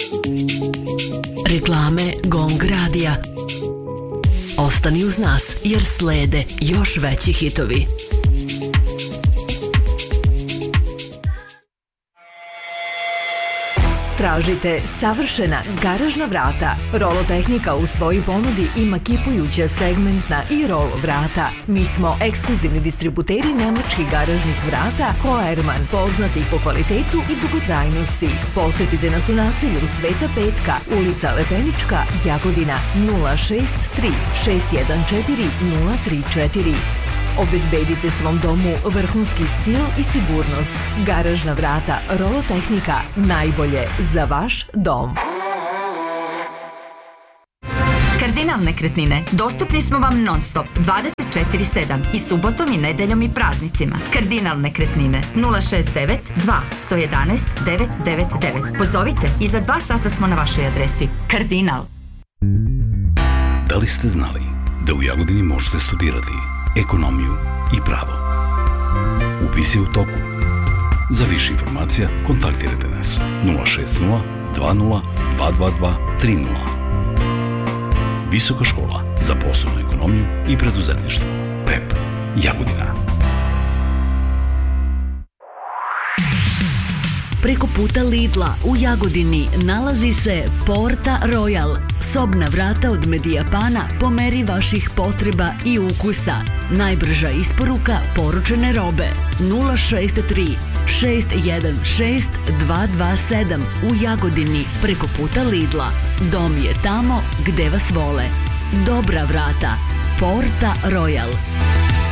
Reklame Gong Radija. Ostani uz nas jer slede još veći hitovi. Tražite savršena garažna vrata. Rolotehnika u svojoj ponudi ima kipujuća segmentna i rolo vrata. Mi smo ekskluzivni distributeri nemačkih garažnih vrata Hoerman, poznati po kvalitetu i dugotrajnosti. Posjetite nas u naselju Sveta Petka, ulica Lepenička, Jagodina, 063 614 034. Obezbedite svom domu vrhunski stil i sigurnost. Garažna vrata Rolotehnika, najbolje za vaš dom. Kardinal nekretnine. Dostupni smo vam non stop 24/7 i subotom i nedeljom i praznicima. Kardinal nekretnine 069 2 111 999. Pozovite i za 2 sata smo na vašoj adresi. Kardinal. Da li ste znali da u Jagodini možete studirati ekonomiju i pravo? Upis je u toku. Za više informacija kontaktirajte nas 060 20 222 30. Visoka škola za poslovnu ekonomiju i preduzetništvo. PEP Jagodina. Preko puta Lidla u Jagodini nalazi se Porta Royal. Sobna vrata od Medijapana po meri vaših potreba i ukusa. Najbrža isporuka poručene robe 063 616 227 u Jagodini preko puta Lidla. Dom je tamo gde vas vole. Dobra vrata. Porta Royal.